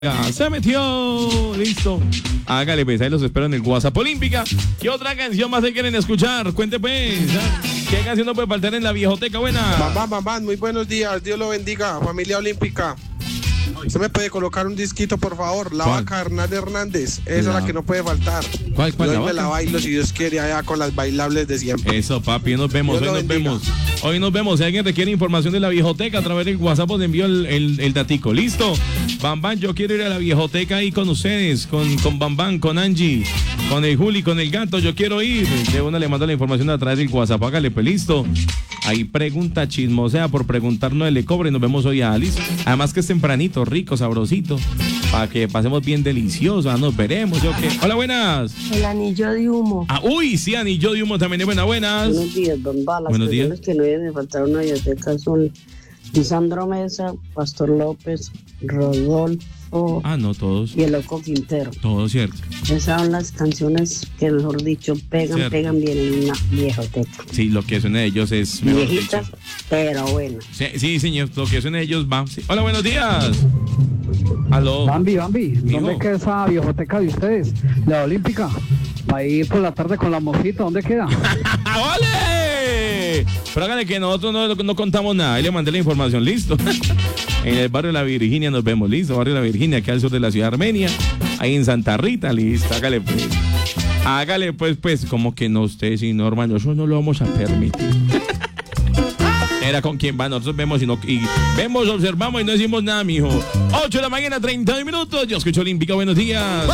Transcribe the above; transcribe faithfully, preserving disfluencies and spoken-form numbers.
Ya, se metió, listo. Hágale pues, ahí los espero en el WhatsApp Olímpica. ¿Qué otra canción más se quieren escuchar? Cuente pues, ¿qué canción no puede faltar en la viejoteca? Buena. Bam, bam, bam, muy buenos días, Dios lo bendiga, familia olímpica. ¿Usted me puede colocar un disquito, por favor? La ¿Cuál? Vaca Hernández Hernández, esa La- es la que no puede faltar. ¿Cuál, cuál, Yo La hoy me Vaca? la bailo, si Dios quiere, allá con las bailables de siempre. Eso, papi, nos vemos, Dios hoy lo nos bendiga. vemos. Hoy nos vemos. Si alguien requiere información de la viejoteca, a través del WhatsApp os envío el, el, el datico. ¿Listo? Bam Bam, yo quiero ir a la viejoteca ahí con ustedes, con, con Bam Bam, con Angie, con el Juli, con el gato, yo quiero ir. De una le mando la información a través del WhatsApp. Hágale, pues listo. Ahí pregunta chismosea por preguntar, no le cobre. Nos vemos hoy a Alice. Además que es tempranito, rico, sabrosito. Para que pasemos bien delicioso. Ah, nos veremos. ¿Yo qué? Hola, buenas. El anillo de humo. Ah, uy, sí, anillo de humo también es buena, buenas. Buenos días, don Bala. Buenos Las días. personas que no deben de faltar una biblioteca son Lisandro Mesa, Pastor López, Rodolfo Ah, no, todos. y el Loco Quintero. Todo cierto. Esas son las canciones que, mejor dicho, pegan, Cierto. pegan bien en una viejoteca. Sí, lo que suena de ellos es mejor dicho. Viejitas, pero buenas. Sí, sí, señor, lo que suena de ellos va. Sí. Hola, buenos días. Aló. Bambi, Bambi, Mijo. ¿dónde queda esa viejoteca de ustedes? La Olímpica. Para ir por la tarde con la mosquita, ¿dónde queda? ¡Ole! Pero háganle que nosotros no, no contamos nada. Ahí le mandé la información, listo. En el barrio de la Virginia nos vemos, listo. Barrio de la Virginia, aquí al sur de la ciudad de Armenia. Ahí en Santa Rita, listo. Hágale pues. Hágale pues, pues, como que no usted, sino hermano, eso no lo vamos a permitir. Era con quien va, nosotros vemos y, no, y vemos, observamos y no decimos nada, mijo. ocho de la mañana, treinta minutos. Yo escucho Olímpica, buenos días.